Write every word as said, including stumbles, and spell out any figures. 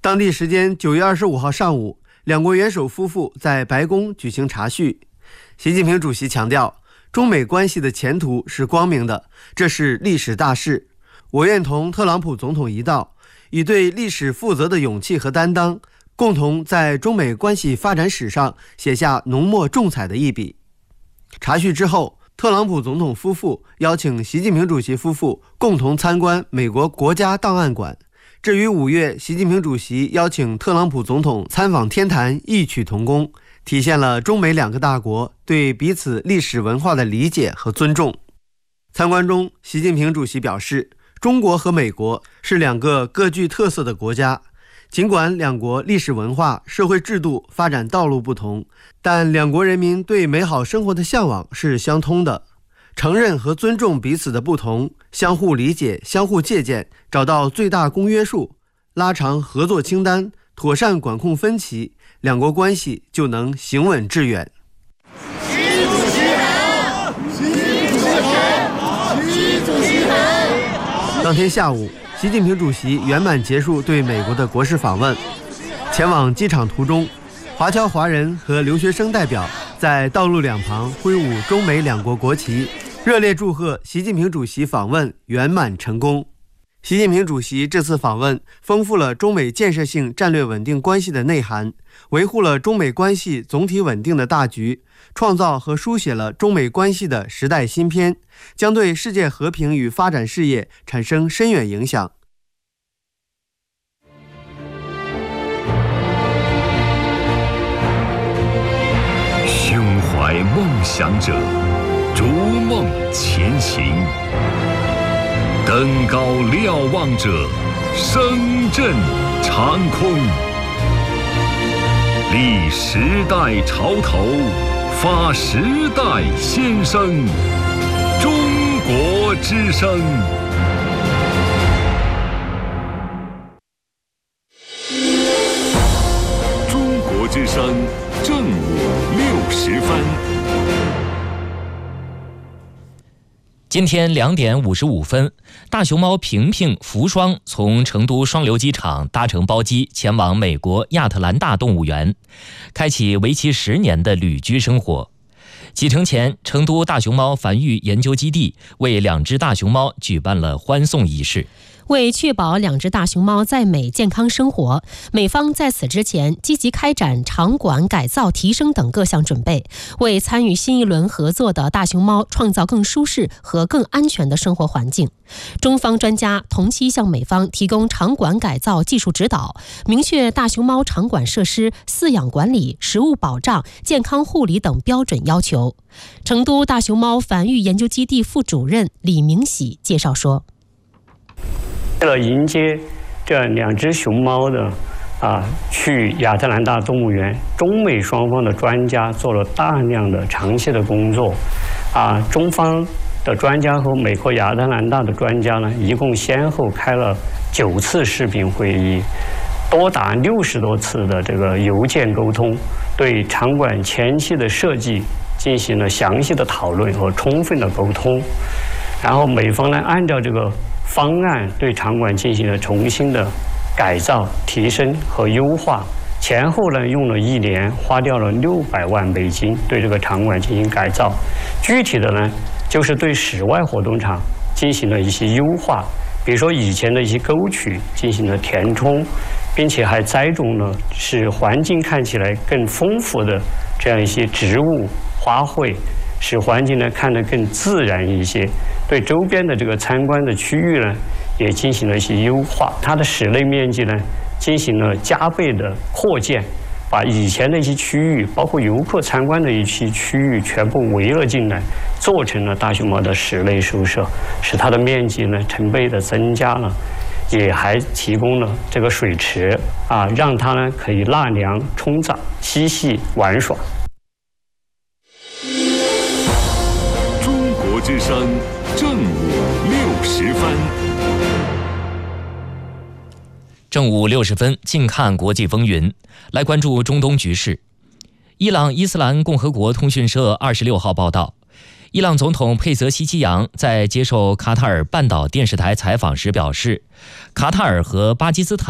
当地时间九月二十五号上午，两国元首夫妇在白宫举行茶叙。习近平主席强调，中美关系的前途是光明的，这是历史大事。我愿同特朗普总统一道，以对历史负责的勇气和担当，共同在中美关系发展史上写下浓墨重彩的一笔。茶叙之后，特朗普总统夫妇邀请习近平主席夫妇共同参观美国国家档案馆，这与五月习近平主席邀请特朗普总统参访天坛异曲同工，体现了中美两个大国对彼此历史文化的理解和尊重。参观中，习近平主席表示，中国和美国是两个各具特色的国家，尽管两国历史文化、社会制度发展道路不同，但两国人民对美好生活的向往是相通的。承认和尊重彼此的不同，相互理解、相互借鉴，找到最大公约数，拉长合作清单，妥善管控分歧，两国关系就能行稳致远。 习主席好！习主席好！习主席好！ 当天下午，习近平主席圆满结束对美国的国事访问。前往机场途中，华侨华人和留学生代表在道路两旁挥舞中美两国国旗，热烈祝贺习近平主席访问圆满成功。习近平主席这次访问丰富了中美建设性战略稳定关系的内涵，维护了中美关系总体稳定的大局，创造和书写了中美关系的时代新篇，将对世界和平与发展事业产生深远影响。 胸怀梦想者，逐梦前行；登高瞭望者，声震长空。立时代潮头，发时代先声。中国之声。中国之声。正午六时分。 今天两点五十五分，大熊猫平平、福双从成都双流机场搭乘包机前往美国亚特兰大动物园，开启为期十年的旅居生活。启程前，成都大熊猫繁育研究基地为两只大熊猫举办了欢送仪式。 为确保两只大熊猫在美健康生活，美方在此之前积极开展场馆改造提升等各项准备，为参与新一轮合作的大熊猫创造更舒适和更安全的生活环境。中方专家同期向美方提供场馆改造技术指导，明确大熊猫场馆设施饲养管理、食物保障、健康护理等标准要求。成都大熊猫繁育研究基地副主任李明喜介绍说， 为了迎接这两只熊猫的啊去亚特兰大动物园，中美双方的专家做了大量的长期的工作，啊，中方的专家和美国亚特兰大的专家呢，一共先后开了九次视频会议，多达六十多次的这个邮件沟通，对场馆前期的设计进行了详细的讨论和充分的沟通，然后美方呢按照这个方案对场馆进行了重新的改造、提升和优化，前后呢用了一年，花掉了六百万美金对这个场馆进行改造。具体的呢，就是对室外活动场进行了一些优化，比如说以前的一些沟渠进行了填充，并且还栽种了使环境看起来更丰富的这样一些植物、花卉，使环境呢看得更自然一些。对周边的这个参观的区域呢，也进行了一些优化。它的室内面积呢，进行了加倍的扩建，把以前的一些区域，包括游客参观的一些区域，全部围了进来，做成了大熊猫的室内宿舍，使它的面积呢成倍的增加了。也还提供了这个水池啊，让它呢可以纳凉、冲澡、嬉戏玩耍。 中国之声。正午六十分。 正午六十分，近看国际风云，来关注中东局势。伊朗伊斯兰共和国通讯社二十六号报道，伊朗总统佩泽希奇扬在接受卡塔尔半岛电视台采访时表示，卡塔尔和巴基斯坦